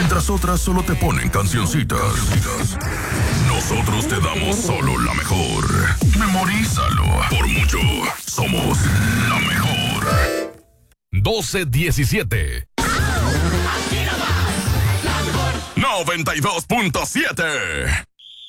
Mientras otras solo te ponen cancioncitas, nosotros te damos solo la mejor. Memorízalo. Por mucho, somos la mejor. 12-17. 92.7.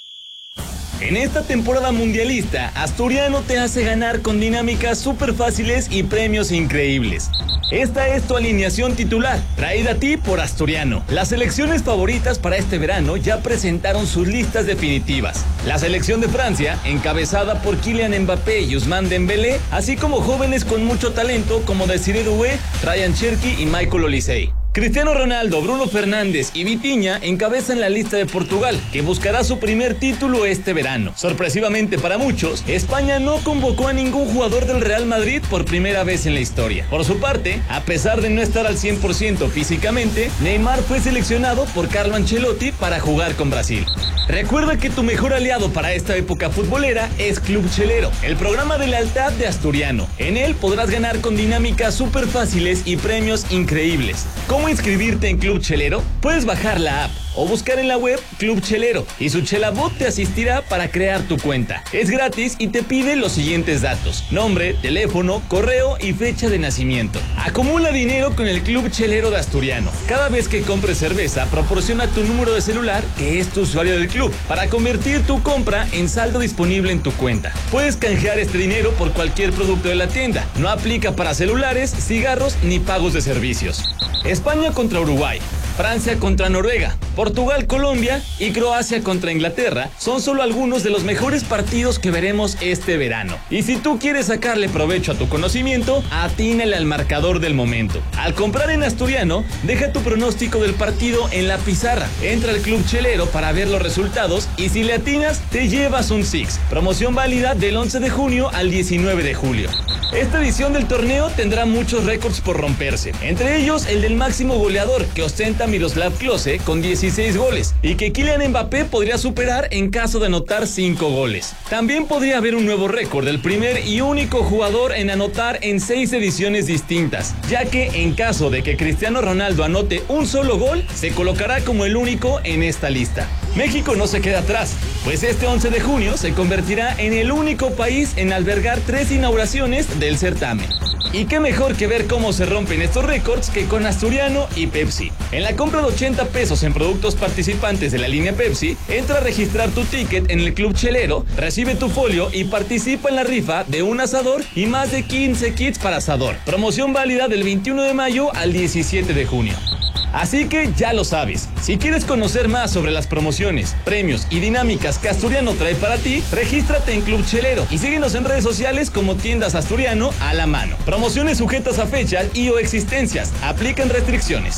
En esta temporada mundialista, Asturiano te hace ganar con dinámicas súper fáciles y premios increíbles. Esta es tu alineación titular, traída a ti por Asturiano. Las selecciones favoritas para este verano ya presentaron sus listas definitivas. La selección de Francia, encabezada por Kylian Mbappé y Ousmane Dembélé, así como jóvenes con mucho talento como Desiré Doué, Ryan Cherki y Michael Olise. Cristiano Ronaldo, Bruno Fernández y Vitinha encabezan la lista de Portugal, que buscará su primer título este verano. Sorpresivamente para muchos, España no convocó a ningún jugador del Real Madrid por primera vez en la historia. Por su parte, a pesar de no estar al 100% físicamente, Neymar fue seleccionado por Carlo Ancelotti para jugar con Brasil. Recuerda que tu mejor aliado para esta época futbolera es Club Chelero, el programa de lealtad de Asturiano. En él podrás ganar con dinámicas súper fáciles y premios increíbles. ¿Cómo inscribirte en Club Chelero? Puedes bajar la app o buscar en la web Club Chelero y su Chelabot te asistirá para crear tu cuenta. Es gratis y te pide los siguientes datos: nombre, teléfono, correo y fecha de nacimiento. Acumula dinero con el Club Chelero de Asturiano. Cada vez que compres cerveza, proporciona tu número de celular, que es tu usuario del club, para convertir tu compra en saldo disponible en tu cuenta. Puedes canjear este dinero por cualquier producto de la tienda. No aplica para celulares, cigarros ni pagos de servicios. España contra Uruguay, Francia contra Noruega, Portugal, Colombia y Croacia contra Inglaterra son solo algunos de los mejores partidos que veremos este verano. Y si tú quieres sacarle provecho a tu conocimiento, atínale al marcador del momento. Al comprar en Asturiano, deja tu pronóstico del partido en la pizarra. Entra al Club Chelero para ver los resultados y si le atinas, te llevas un Six. Promoción válida del 11 de junio al 19 de julio. Esta edición del torneo tendrá muchos récords por romperse, entre ellos el del máximo goleador que ostenta Miroslav Klose con 16 goles y que Kylian Mbappé podría superar en caso de anotar 5 goles. También podría haber un nuevo récord del primer y único jugador en anotar en 6 ediciones distintas, ya que en caso de que Cristiano Ronaldo anote un solo gol, se colocará como el único en esta lista. México no se queda atrás, pues este 11 de junio se convertirá en el único país en albergar 3 inauguraciones del certamen. Y qué mejor que ver cómo se rompen estos récords que con Asturiano y Pepsi. En la compra de 80 pesos en productos participantes de la línea Pepsi, entra a registrar tu ticket en el Club Chelero, recibe tu folio y participa en la rifa de un asador y más de 15 kits para asador. Promoción válida del 21 de mayo al 17 de junio. Así que ya lo sabes, si quieres conocer más sobre las promociones, premios y dinámicas que Asturiano trae para ti, regístrate en Club Chelero y síguenos en redes sociales como Tiendas Asturiano a la mano. Promociones sujetas a fechas y o existencias, aplican restricciones.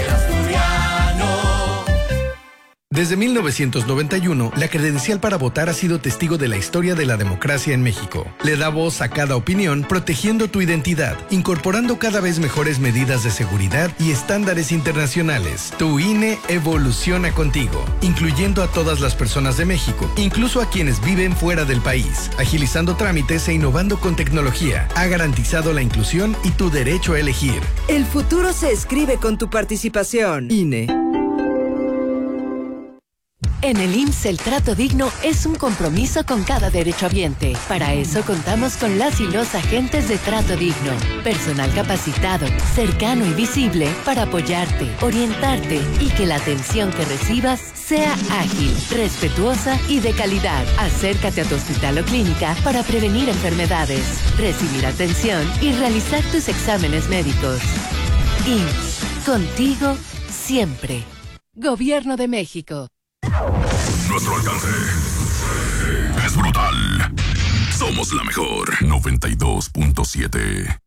Desde 1991, la credencial para votar ha sido testigo de la historia de la democracia en México. Le da voz a cada opinión, protegiendo tu identidad, incorporando cada vez mejores medidas de seguridad y estándares internacionales. Tu INE evoluciona contigo, incluyendo a todas las personas de México, incluso a quienes viven fuera del país, agilizando trámites e innovando con tecnología. Ha garantizado la inclusión y tu derecho a elegir. El futuro se escribe con tu participación. INE. En el IMSS el trato digno es un compromiso con cada derechohabiente. Para eso contamos con las y los agentes de trato digno. Personal capacitado, cercano y visible para apoyarte, orientarte y que la atención que recibas sea ágil, respetuosa y de calidad. Acércate a tu hospital o clínica para prevenir enfermedades, recibir atención y realizar tus exámenes médicos. IMSS, contigo siempre. Gobierno de México. Nuestro alcance es brutal. Somos la mejor 92.7.